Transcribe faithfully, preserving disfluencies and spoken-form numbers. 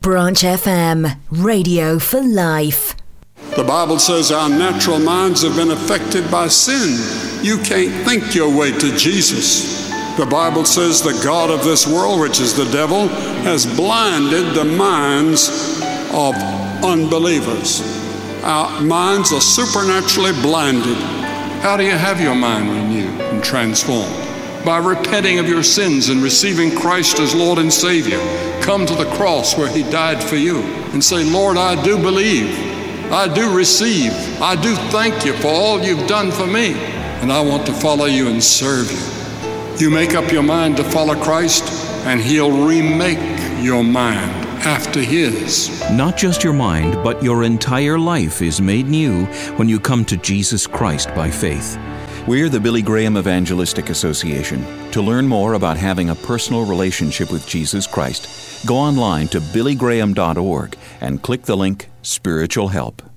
Branch F M, radio for life. The Bible says our natural minds have been affected by sin. You can't think your way to Jesus. The Bible says the God of this world, which is the devil, has blinded the minds of unbelievers. Our minds are supernaturally blinded. How do you have your mind renewed and transformed? By repenting of your sins and receiving Christ as Lord and Savior. Come to the cross where He died for you and say, Lord, I do believe. I do receive. I do thank you for all you've done for me. And I want to follow you and serve you. You make up your mind to follow Christ, and He'll remake your mind after His. Not just your mind, but your entire life is made new when you come to Jesus Christ by faith. We're the Billy Graham Evangelistic Association. To learn more about having a personal relationship with Jesus Christ, go online to billy graham dot org and click the link Spiritual Help.